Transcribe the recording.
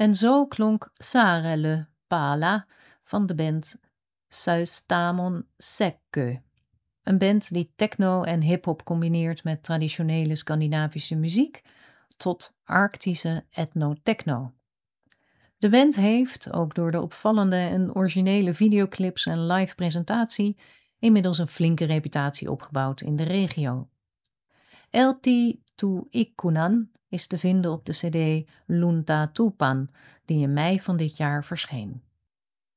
En zo klonk Saarelle Pala van de band Saustamon Säkkö. Een band die techno en hip-hop combineert met traditionele Scandinavische muziek tot Arctische etno-techno. De band heeft, ook door de opvallende en originele videoclips en live presentatie, inmiddels een flinke reputatie opgebouwd in de regio. Elti tu Ikkunan is te vinden op de cd Lunta Tupan, die in mei van dit jaar verscheen.